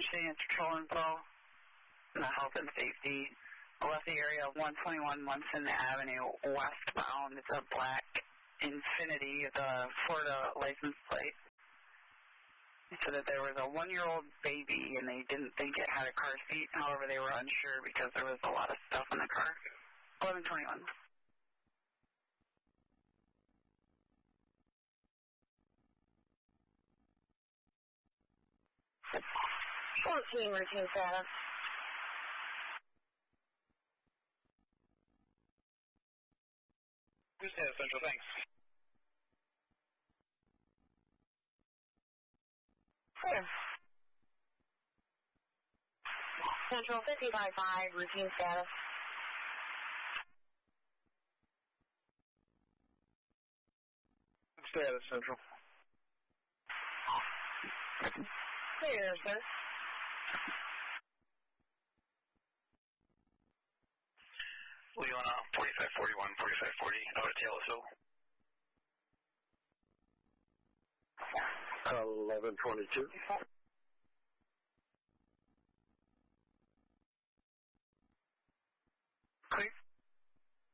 Michigan Patrol Info, Health and Safety. I left the area of 121 Munson Avenue westbound. It's a black Infiniti, the Florida license plate. They said that there was a 1-year-old baby and they didn't think it had a car seat. However, they were unsure because there was a lot of stuff in the car. 1121. Routine status. Good status, Central, thanks. Clear. Central 55.5, routine status. Good status, Central. Clear, sir. Leona, 4541, 4540, out of Taylorsville. 1122.